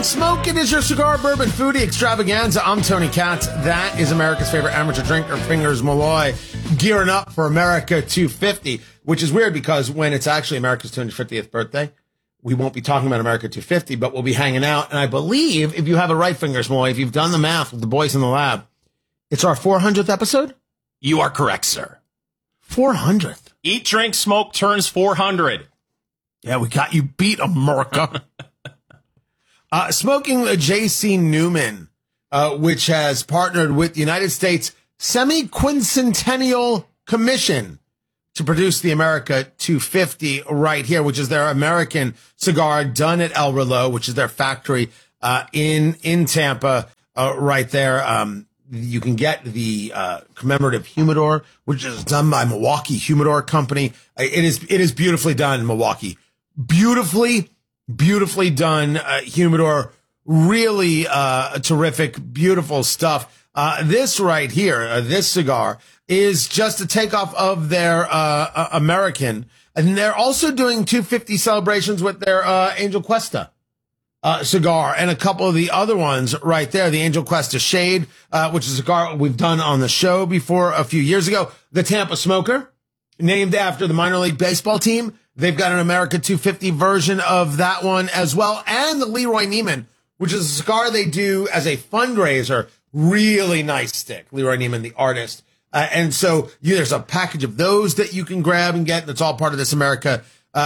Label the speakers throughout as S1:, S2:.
S1: Drink Smoke. It is your cigar bourbon foodie extravaganza. I'm Tony Katz. That is America's favorite amateur drinker, Fingers Malloy, gearing up for America 250, which is weird because when it's actually America's 250th birthday, we won't be talking about America 250, but we'll be hanging out. And I believe, if you have it right, Fingers Malloy, if you've done the math with the boys in the lab, it's our 400th episode?
S2: You are correct, sir.
S1: 400th.
S2: Eat, Drink, Smoke turns 400.
S1: Yeah, we got you beat, America. Smoking the J.C. Newman, which has partnered with the United States Semi-Quincentennial Commission to produce the America 250 right here, which is their American cigar done at El Reloj, which is their factory in Tampa right there. You can get the commemorative humidor, which is done by Milwaukee Humidor Company. It is beautifully done, Milwaukee. Beautifully done humidor. Really terrific, beautiful stuff. This right here, this cigar, is just a takeoff of their American. And they're also doing 250 celebrations with their Angel Cuesta cigar and a couple of the other ones right there. The Angel Cuesta Shade, which is a cigar we've done on the show before a few years ago. The Tampa Smoker, named after the minor league baseball team. They've got an America 250 version of that one as well. And the Leroy Neiman, which is a cigar they do as a fundraiser. Really nice stick. Leroy Neiman, the artist. And so there's a package of those that you can grab and get. That's all part of this America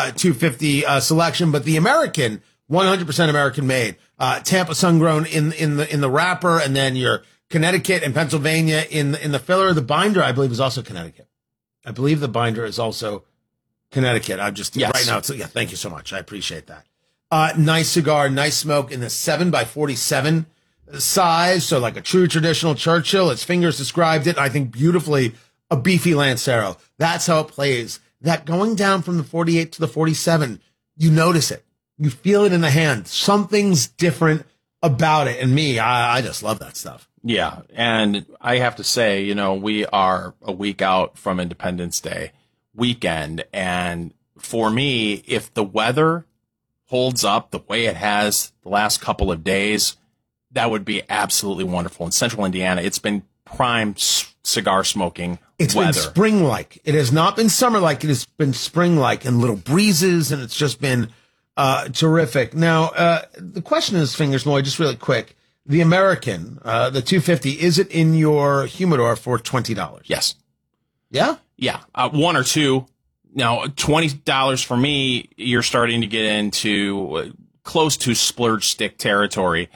S1: 250 selection. But the American, 100% American made. Tampa sun-grown in the wrapper, and then your Connecticut and Pennsylvania in the filler. The binder, I believe, is also Connecticut. I believe the binder is also Connecticut. I'm just right now. So yeah, thank you so much. I appreciate that. Nice cigar, nice smoke in the 7x47 size. So like a true traditional Churchill. Its Fingers described it, I think, beautifully. A beefy Lancero. That's how it plays. That going down from the 48 to the 47, you notice it. You feel it in the hand. Something's different about it. And me, I just love that stuff.
S2: Yeah. And I have to say, we are a week out from Independence Day weekend. And for me, if the weather holds up the way it has the last couple of days, that would be absolutely wonderful. In central Indiana, it's been prime cigar smoking
S1: It's
S2: weather.
S1: been spring-like. It has not been summer-like. It has been spring-like and little breezes, and it's just been terrific. Now, the question is, Fingers Malloy, just really quick, the American, the 250, is it in your humidor for $20?
S2: Yes.
S1: Yeah?
S2: Yeah. One or two. Now, $20 for me, you're starting to get into close to splurge stick territory.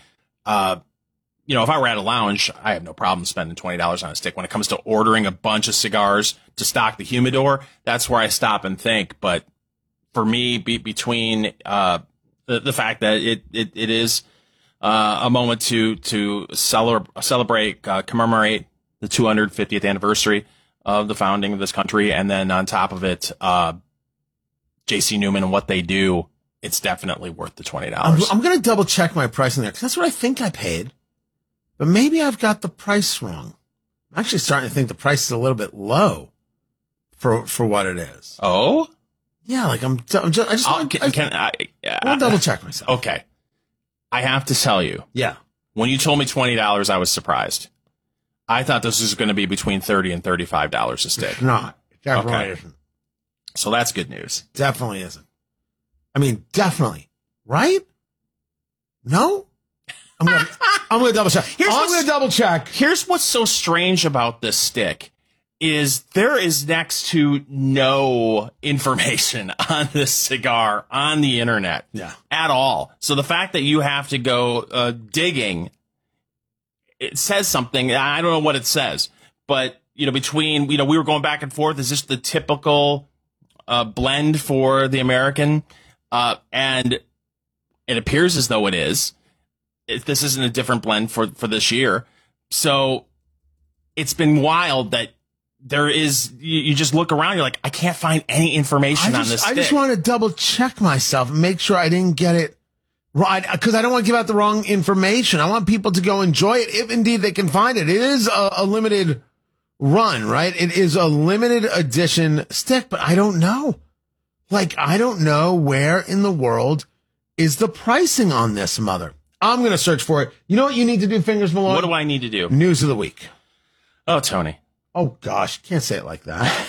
S2: If I were at a lounge, I have no problem spending $20 on a stick. When it comes to ordering a bunch of cigars to stock the humidor, that's where I stop and think. But for me, between the fact that it is a moment to celebrate, commemorate the 250th anniversary of the founding of this country, and then on top of it, J.C. Newman and what they do, it's definitely worth the $20.
S1: I'm going to double check my pricing there, because that's what I think I paid. But maybe I've got the price wrong. I'm actually starting to think the price is a little bit low for what it is.
S2: Oh?
S1: Yeah, like I just want to double check myself.
S2: Okay. I have to tell you.
S1: Yeah.
S2: When you told me $20, I was surprised. I thought this was going to be between $30 and $35 a stick.
S1: It's not. It definitely isn't.
S2: So that's good news.
S1: Definitely isn't. I mean, definitely. Right? No? I'm going to double check. I'm going to double check.
S2: Here's what's so strange about this stick is there is next to no information on this cigar on the internet at all. So the fact that you have to go digging, it says something. I don't know what it says, but between we were going back and forth. Is this the typical blend for the American? And it appears as though it is. This isn't a different blend for this year. So it's been wild that there is, you just look around, you're like, I can't find any information on this stick.
S1: I just want to double check myself and make sure I didn't get it right, because I don't want to give out the wrong information. I want people to go enjoy it if indeed they can find it. It is a limited run, right? It is a limited edition stick, but I don't know. Like, I don't know where in the world is the pricing on this mother. I'm going to search for it. You know what you need to do, Fingers Malone?
S2: What do I need to do?
S1: News of the week.
S2: Oh, Tony.
S1: Oh, gosh. Can't say it like that.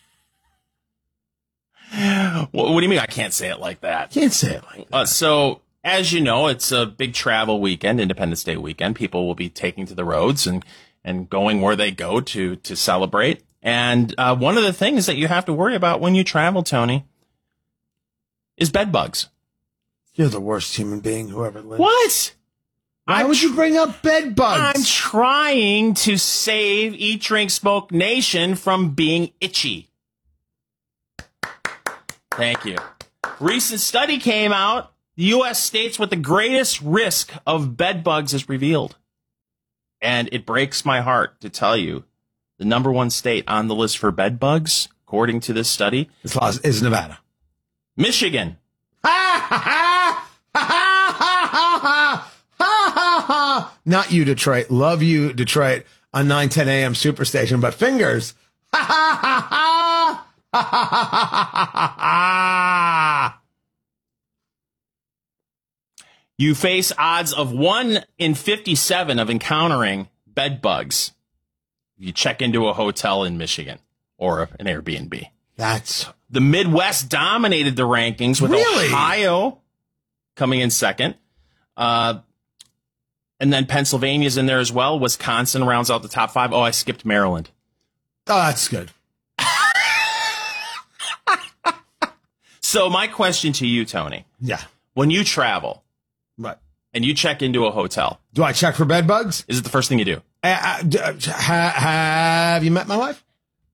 S2: What do you mean I can't say it like that?
S1: Can't say it like that.
S2: So, as you know, it's a big travel weekend, Independence Day weekend. People will be taking to the roads and going where they go to celebrate. And one of the things that you have to worry about when you travel, Tony, is bed bugs.
S1: You're the worst human being who ever lived.
S2: What?
S1: Why would you bring up bed bugs?
S2: I'm trying to save Eat, Drink, Smoke Nation from being itchy. Thank you. Recent study came out. The U.S. states with the greatest risk of bed bugs is revealed. And it breaks my heart to tell you the number one state on the list for bed bugs, according to this study,
S1: is Nevada.
S2: Michigan.
S1: Ha ha ha ha ha ha ha ha. Not you, Detroit. Love you, Detroit, on 9:10 a.m. Superstation. But Fingers. Ha ha ha ha. Ha ha ha ha ha ha.
S2: You face odds of 1 in 57 of encountering bed bugs. You check into a hotel in Michigan or an Airbnb.
S1: That's
S2: the Midwest dominated the rankings with Ohio coming in second. And then Pennsylvania's in there as well. Wisconsin rounds out the top 5. Oh, I skipped Maryland.
S1: Oh, that's good.
S2: So my question to you, Tony.
S1: Yeah.
S2: When you travel,
S1: right,
S2: and you check into a hotel,
S1: do I check for bed bugs?
S2: Is it the first thing you do?
S1: Have you met my wife?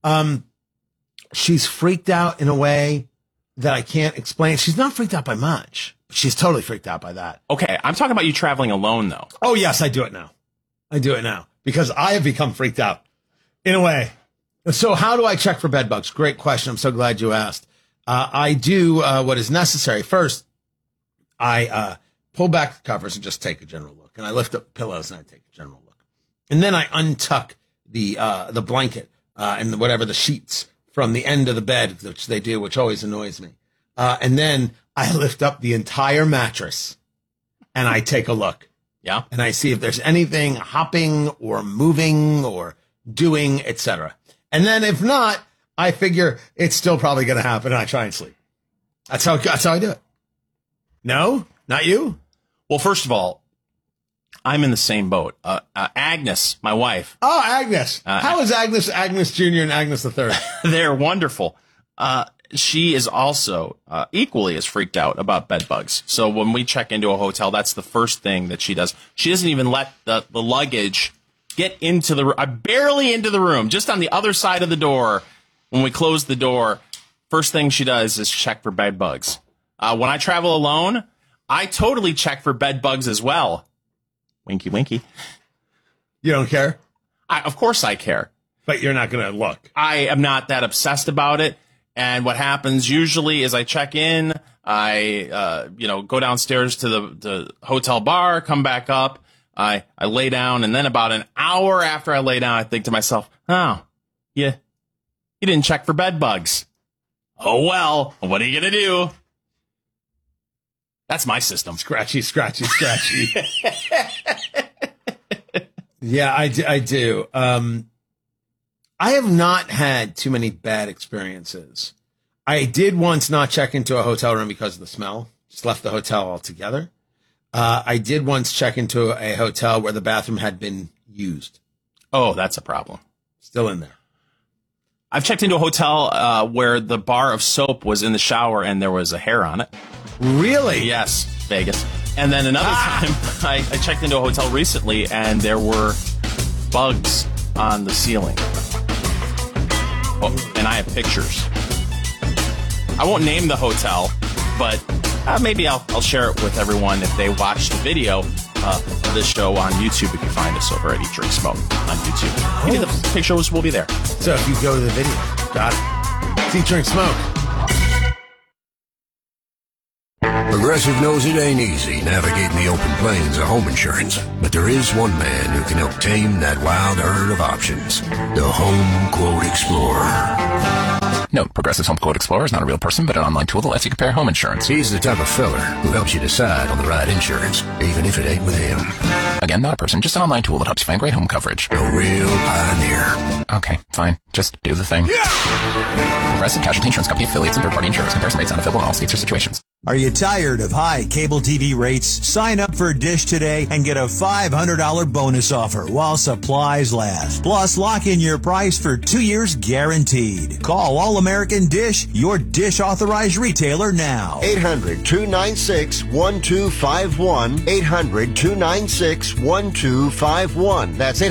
S1: She's freaked out in a way that I can't explain. She's not freaked out by much. She's totally freaked out by that.
S2: Okay, I'm talking about you traveling alone, though.
S1: Oh, yes, I do it now. I do it now because I have become freaked out in a way. So how do I check for bed bugs? Great question. I'm so glad you asked. I do what is necessary. First, I pull back the covers and just take a general look. And I lift up pillows and I take a general look. And then I untuck the blanket and whatever the sheets from the end of the bed, which they do, which always annoys me. And then I lift up the entire mattress and I take a look.
S2: Yeah.
S1: And I see if there's anything hopping or moving or doing, etc. And then if not, I figure it's still probably going to happen and I try and sleep. That's how I do it. No, not you.
S2: Well, first of all, I'm in the same boat. Agnes, my wife.
S1: Oh, Agnes. How is Agnes Jr. and Agnes the Third?
S2: They're wonderful. She is also equally as freaked out about bed bugs. So when we check into a hotel, that's the first thing that she does. She doesn't even let the luggage get into the room, barely into the room, just on the other side of the door. When we close the door, first thing she does is check for bed bugs. When I travel alone, I totally check for bed bugs as well. Winky, winky.
S1: You don't care?
S2: Of course I care.
S1: But you're not going to look.
S2: I am not that obsessed about it. And what happens usually is I check in, I go downstairs to the hotel bar, come back up, I lay down, and then about an hour after I lay down, I think to myself, oh, you didn't check for bed bugs. Oh, well, what are you going to do? That's my system.
S1: Scratchy, scratchy, scratchy. Yeah, I do. I have not had too many bad experiences. I did once not check into a hotel room because of the smell. Just left the hotel altogether. I did once check into a hotel where the bathroom had been used.
S2: Oh, that's a problem.
S1: Still in there.
S2: I've checked into a hotel where the bar of soap was in the shower and there was a hair on it.
S1: Really?
S2: Yes, Vegas. And then another time, I checked into a hotel recently and there were bugs on the ceiling. Oh, and I have pictures. I won't name the hotel, but maybe I'll share it with everyone if they watch the video of this show on YouTube. If you find us over at Eat, Drink, Smoke on YouTube, maybe the pictures will be there.
S1: So if you go to the video, got it. It's Eat, Drink, Smoke.
S3: Progressive knows it ain't easy navigating the open plains of home insurance, but there is one man who can help tame that wild herd of options. The Home Quote Explorer.
S4: Note, Progressive's Home Quote Explorer is not a real person, but an online tool that lets you compare home insurance.
S3: He's the type of fella who helps you decide on the right insurance, even if it ain't with him.
S4: Again, not a person, just an online tool that helps you find great home coverage.
S3: A real pioneer.
S4: Okay, fine. Just do the thing. Yeah! Progressive Casualty Insurance Company affiliates and third-party insurers. Comparison rates not available in all states or situations.
S5: Are you tired of high cable TV rates? Sign up for Dish today and get a $500 bonus offer while supplies last. Plus, lock in your price for 2 years guaranteed. Call All-American Dish, your Dish authorized retailer now.
S6: 800-296-1251. 800-296-1251. That's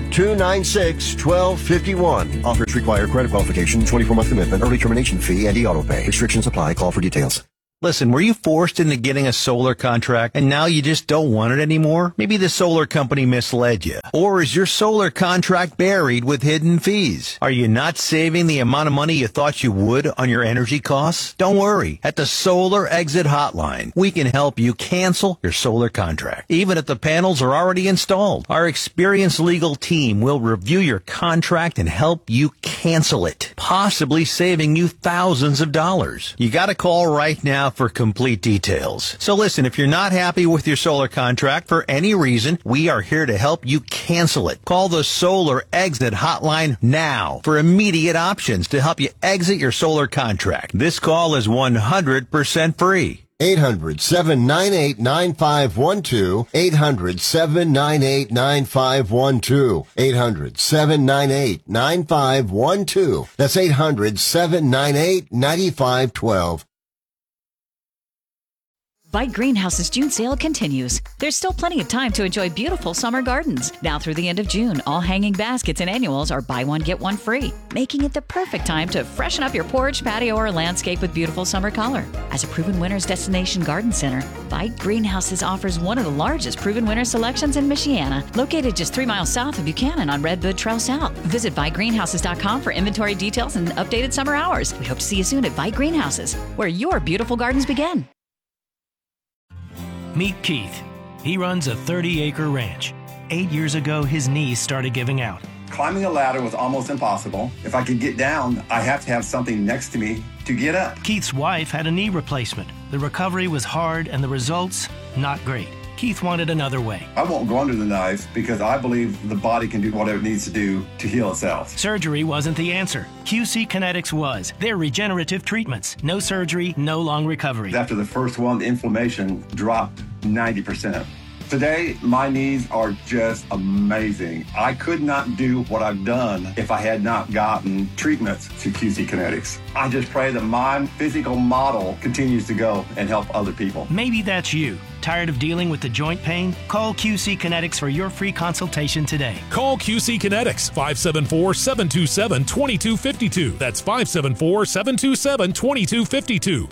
S6: 800-296-1251. Offers require credit qualification, 24-month commitment, early termination fee, and e-auto pay. Restrictions apply. Call for details.
S5: Listen, were you forced into getting a solar contract and now you just don't want it anymore? Maybe the solar company misled you. Or is your solar contract buried with hidden fees? Are you not saving the amount of money you thought you would on your energy costs? Don't worry. At the Solar Exit Hotline, we can help you cancel your solar contract, even if the panels are already installed. Our experienced legal team will review your contract and help you cancel it, possibly saving you thousands of dollars. You got to call right now for complete details. So listen, if you're not happy with your solar contract for any reason, we are here to help you cancel it. Call the Solar Exit Hotline now for immediate options to help you exit your solar contract. This call is 100% free.
S6: 800-798-9512. 800-798-9512. 800-798-9512. That's 800-798-9512.
S7: Vite Greenhouse's June sale continues. There's still plenty of time to enjoy beautiful summer gardens. Now through the end of June, all hanging baskets and annuals are buy one, get one free, making it the perfect time to freshen up your porch, patio, or landscape with beautiful summer color. As a proven winner's destination garden center, Vite Greenhouses offers one of the largest proven winner selections in Michiana, located just 3 miles south of Buchanan on Redwood Trail South. Visit ViteGreenhouses.com for inventory details and updated summer hours. We hope to see you soon at Vite Greenhouses, where your beautiful gardens begin.
S8: Meet Keith. He runs a 30-acre ranch. 8 years ago, his knees started giving out.
S9: Climbing a ladder was almost impossible. If I could get down, I have to have something next to me to get up.
S8: Keith's wife had a knee replacement. The recovery was hard and the results, not great. Keith wanted another way.
S9: I won't go under the knife because I believe the body can do whatever it needs to do to heal itself.
S8: Surgery wasn't the answer. QC Kinetics was. They're regenerative treatments. No surgery, no long recovery.
S9: After the first one, the inflammation dropped 90%. Today, my knees are just amazing. I could not do what I've done if I had not gotten treatments to QC Kinetics. I just pray that my physical model continues to go and help other people.
S8: Maybe that's you. Tired of dealing with the joint pain? Call QC Kinetics for your free consultation today.
S10: Call QC Kinetics, 574-727-2252. That's 574-727-2252.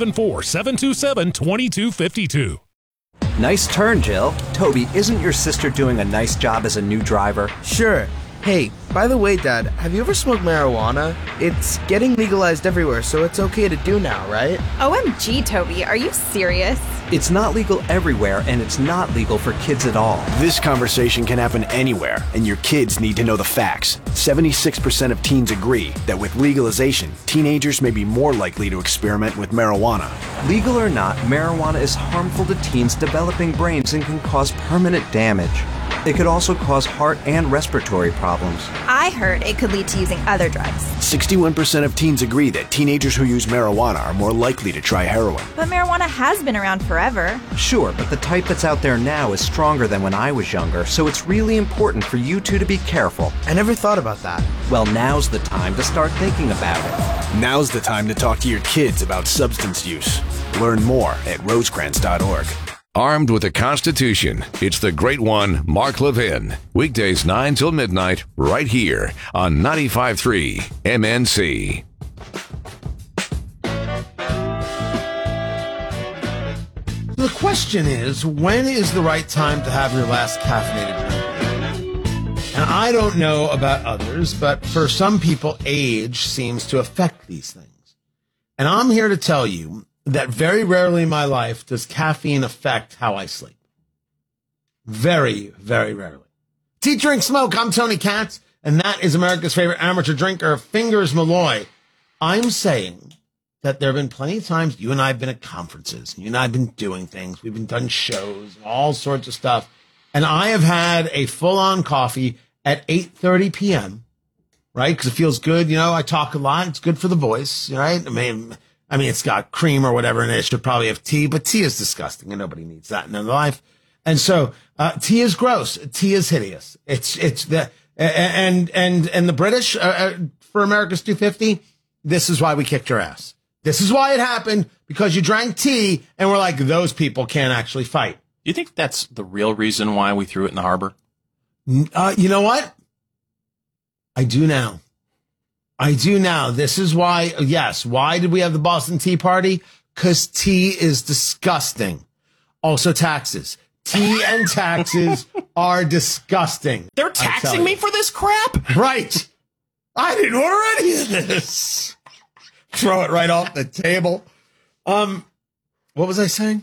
S10: 574-727-2252.
S11: Nice turn, Jill. Toby, isn't your sister doing a nice job as a new driver?
S12: Sure. Hey, by the way, Dad, have you ever smoked marijuana? It's getting legalized everywhere, so it's okay to do now, right?
S13: OMG, Toby, are you serious?
S11: It's not legal everywhere, and it's not legal for kids at all.
S14: This conversation can happen anywhere, and your kids need to know the facts. 76% of teens agree that with legalization, teenagers may be more likely to experiment with marijuana.
S11: Legal or not, marijuana is harmful to teens' developing brains and can cause permanent damage. It could also cause heart and respiratory problems.
S13: I heard it could lead to using other drugs.
S14: 61% of teens agree that teenagers who use marijuana are more likely to try heroin.
S13: But marijuana has been around forever.
S11: Sure, but the type that's out there now is stronger than when I was younger, so it's really important for you two to be careful.
S12: I never thought about that.
S11: Well, now's the time to start thinking about it.
S14: Now's the time to talk to your kids about substance use. Learn more at rosecrans.org.
S3: Armed with the Constitution, it's the great one, Mark Levin. Weekdays 9 till midnight, right here on 95.3 MNC.
S1: The question is, when is the right time to have your last caffeinated drink? And I don't know about others, but for some people, age seems to affect these things. And I'm here to tell you that very rarely in my life does caffeine affect how I sleep. Very, very rarely. Tea, Drink, Smoke. I'm Tony Katz, and that is America's favorite amateur drinker, Fingers Malloy. I'm saying that there have been plenty of times you and I have been at conferences, and you and I have been doing things. We've been done shows and all sorts of stuff. And I have had a full-on coffee at 8:30 p.m., right? Because it feels good. You know, I talk a lot. It's good for the voice, right? I mean, it's got cream or whatever in it. It should probably have tea, but tea is disgusting, and nobody needs that in their life. And so tea is gross. Tea is hideous. It's the and the British for America's 250. This is why we kicked your ass. This is why it happened, because you drank tea and we're like, those people can't actually fight.
S2: Do you think that's the real reason why we threw it in the harbor?
S1: You know what? I do now. This is why, yes. Why did we have the Boston Tea Party? Because tea is disgusting. Also taxes. Tea and taxes are disgusting.
S2: They're taxing me for this crap?
S1: Right. I didn't order any of this. Throw it right off the table. What was I saying?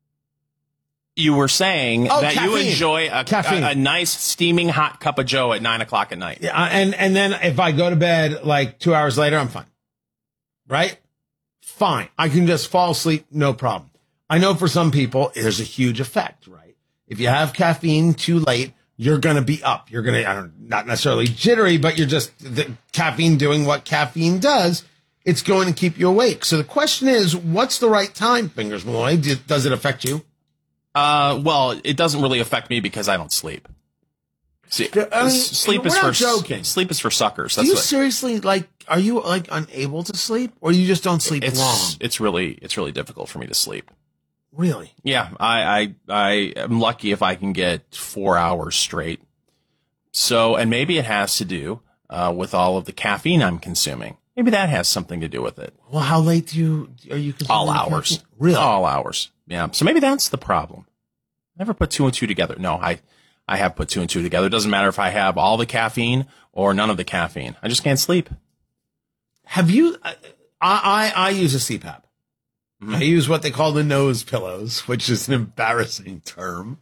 S2: You were saying that
S1: caffeine.
S2: you enjoy a nice steaming hot cup of Joe at 9 o'clock at night.
S1: Yeah, and then if I go to bed like 2 hours later, I'm fine. Right? Fine. I can just fall asleep, no problem. I know for some people, there's a huge effect, right? If you have caffeine too late, you're going to be up. You're going to, not necessarily jittery, but you're just the caffeine doing what caffeine does. It's going to keep you awake. So the question is, what's the right time, Fingers Malloy? Does it affect you?
S2: Well, it doesn't really affect me because I don't sleep. See, sleep is for
S1: joking.
S2: Sleep is for suckers.
S1: Do you seriously are you unable to sleep, or you just don't sleep long?
S2: It's really difficult for me to sleep.
S1: Really?
S2: Yeah, I am lucky if I can get 4 hours straight. So, and maybe it has to do with all of the caffeine I'm consuming. Maybe that has something to do with it.
S1: Well, how late are you consuming
S2: all hours?
S1: Caffeine? Really?
S2: All hours. Yeah. So maybe that's the problem. Never put two and two together. No, I have put two and two together. It doesn't matter if I have all the caffeine or none of the caffeine. I just can't sleep.
S1: Have you? I use a CPAP. I use what they call the nose pillows, which is an embarrassing term.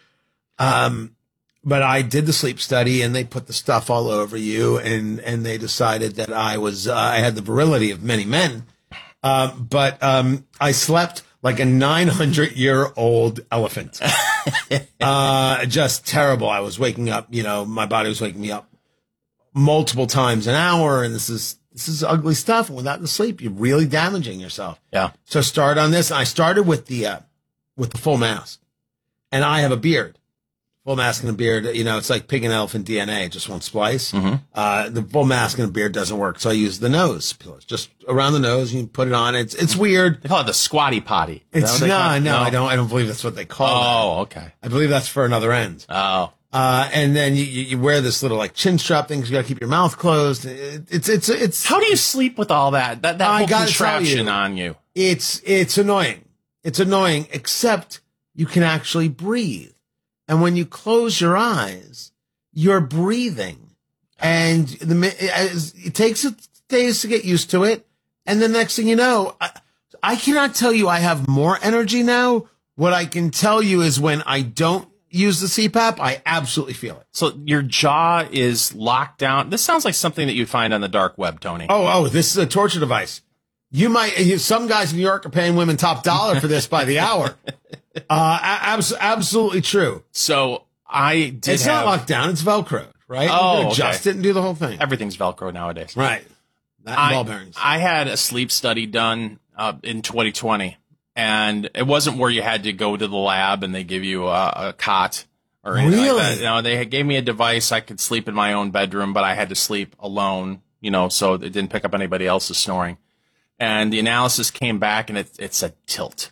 S1: But I did the sleep study, and they put the stuff all over you, and they decided that I had the virility of many men. But I slept like a 900-year-old elephant. Just terrible. I was waking up, my body was waking me up multiple times an hour, and this is ugly stuff. And without the sleep, you're really damaging yourself.
S2: Yeah.
S1: So start on this. I started with the full mask, and I have a beard. Full mask and a beard, it's like pig and elephant DNA. It just won't splice.
S2: Mm-hmm.
S1: The full mask and a beard doesn't work. So I use the nose pillows, just around the nose. You put it on. It's weird.
S2: They call it the squatty potty.
S1: It's no, I don't believe that's what they call it.
S2: Oh, okay.
S1: I believe that's for another end.
S2: Oh.
S1: And then you wear this little like chin strap thing because you got to keep your mouth closed. It's.
S2: How do you sleep with all that whole contraption on you?
S1: It's annoying. It's annoying, except you can actually breathe. And when you close your eyes, you're breathing, and it takes days to get used to it. And the next thing you know, I cannot tell you I have more energy now. What I can tell you is when I don't use the CPAP, I absolutely feel it.
S2: So your jaw is locked down. This sounds like something that you'd find on the dark web, Tony.
S1: Oh, this is a torture device. Some guys in New York are paying women top dollar for this by the hour. Absolutely true.
S2: So it's
S1: not locked down. It's Velcro, right?
S2: Oh,
S1: you can adjust it and do the whole thing.
S2: Everything's Velcro nowadays.
S1: Right. Ball bearings.
S2: I had a sleep study done in 2020, and it wasn't where you had to go to the lab and they give you a cot or anything like that. They gave me a device. I could sleep in my own bedroom, but I had to sleep alone, so it didn't pick up anybody else's snoring. And the analysis came back, and it said tilt.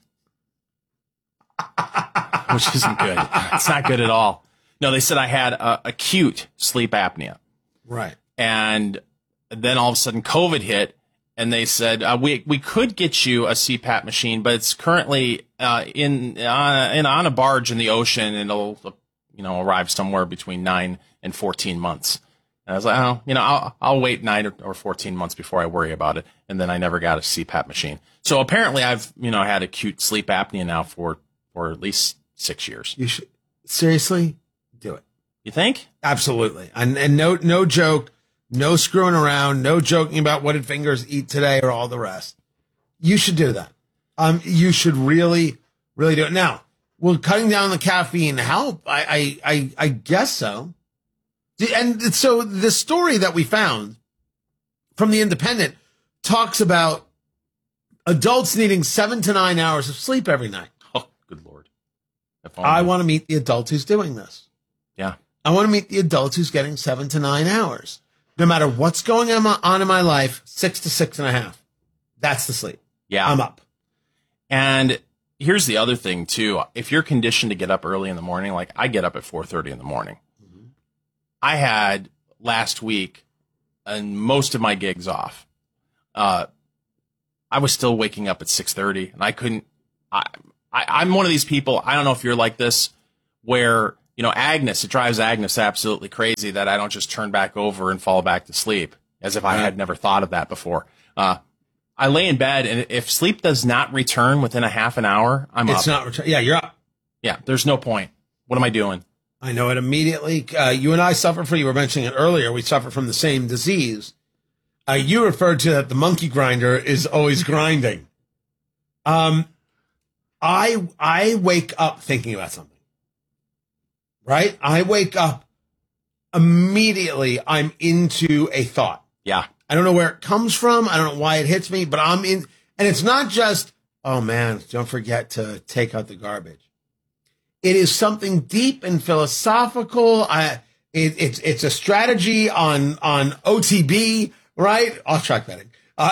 S2: Which isn't good. It's not good at all. No, they said I had acute sleep apnea.
S1: Right.
S2: And then all of a sudden COVID hit, and they said, we could get you a CPAP machine, but it's currently on a barge in the ocean, and it'll arrive somewhere between 9 and 14 months. And I was like, I'll wait 9 or 14 months before I worry about it. And then I never got a CPAP machine. So apparently I've had acute sleep apnea now for at least 6 years.
S1: You should seriously do it.
S2: You think?
S1: Absolutely. And no joke. No screwing around, no joking about what did fingers eat today or all the rest. You should do that. You should really, really do it. Now, will cutting down the caffeine help? I guess so. And so the story that we found from The Independent talks about adults needing 7 to 9 hours of sleep every night.
S2: Oh, good Lord.
S1: I want to meet the adult who's doing this.
S2: Yeah.
S1: I want to meet the adult who's getting 7 to 9 hours. No matter what's going on in my life, 6 to 6.5. That's the sleep.
S2: Yeah.
S1: I'm up.
S2: And here's the other thing, too. If you're conditioned to get up early in the morning, like I get up at 4:30 in the morning. Mm-hmm. I had last week and most of my gigs off. I was still waking up at 6:30 and I couldn't. I'm one of these people. I don't know if you're like this, where, Agnes, it drives Agnes absolutely crazy that I don't just turn back over and fall back to sleep as if I had never thought of that before. I lay in bed, and if sleep does not return within a half an hour, I'm up.
S1: It's not return. Yeah, you're up.
S2: Yeah, there's no point. What am I doing?
S1: I know it immediately. You and I suffer from, you were mentioning it earlier, we suffer from the same disease. You referred to that the monkey grinder is always grinding. I wake up thinking about something. Right? I wake up immediately. I'm into a thought.
S2: Yeah.
S1: I don't know where it comes from. I don't know why it hits me, but I'm in. And it's not just, oh man, don't forget to take out the garbage. It is something deep and philosophical. It's a strategy on OTB, right? Off track betting.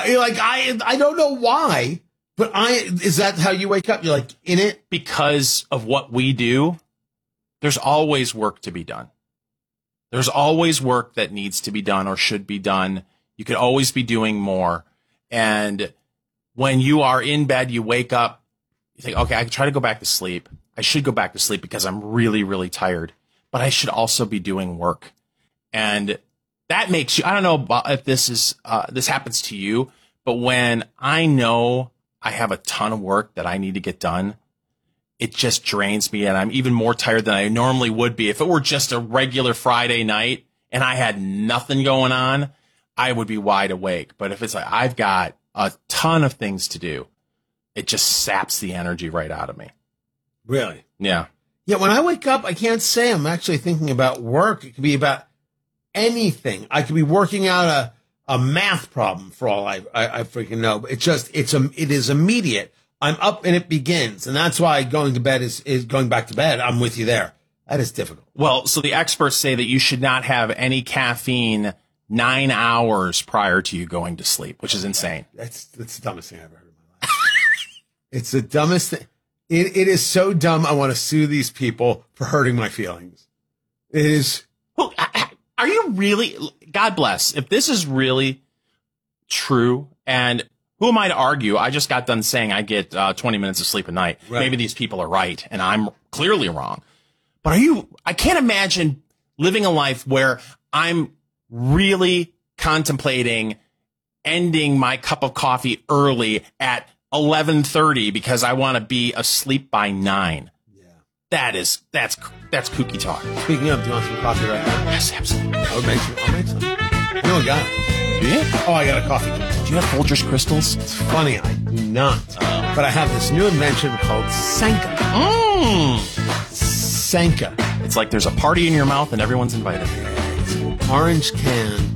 S1: I don't know why, but is that how you wake up? You're like in it?
S2: Because of what we do, there's always work to be done. There's always work that needs to be done or should be done. You could always be doing more. And when you are in bed, you wake up, you think, okay, I could try to go back to sleep. I should go back to sleep because I'm really, really tired, but I should also be doing work. And that makes you, I don't know if this happens to you, but when I know I have a ton of work that I need to get done, it just drains me, and I'm even more tired than I normally would be. If it were just a regular Friday night and I had nothing going on, I would be wide awake. But if it's like I've got a ton of things to do, it just saps the energy right out of me.
S1: Really?
S2: Yeah.
S1: Yeah, when I wake up, I can't say I'm actually thinking about work. It could be about anything. I could be working out a math problem for all I freaking know. But it is immediate. I'm up and it begins. And that's why going to bed is going back to bed. I'm with you there. That is difficult.
S2: Well, so the experts say that you should not have any caffeine 9 hours prior to you going to sleep, which is insane.
S1: That's the dumbest thing I've ever heard in my life. It's the dumbest thing. It is so dumb. I want to sue these people for hurting my feelings. It is.
S2: Well, are you really? God bless. If this is really true, and who am I to argue? I just got done saying I get 20 minutes of sleep a night. Right. Maybe these people are right, and I'm clearly wrong. But I can't imagine living a life where I'm really contemplating ending my cup of coffee early at 11:30 because I want to be asleep by 9. Yeah. That's kooky talk.
S1: Speaking of, do you want some coffee right now?
S2: Yes, absolutely.
S1: I'll make some. You know I got it.
S2: Yeah?
S1: Oh, I got a coffee.
S2: Do you have Folgers crystals?
S1: It's funny, I do not. But I have this new invention called Sanka. Sanka.
S2: It's like there's a party in your mouth and everyone's invited.
S1: It's an orange can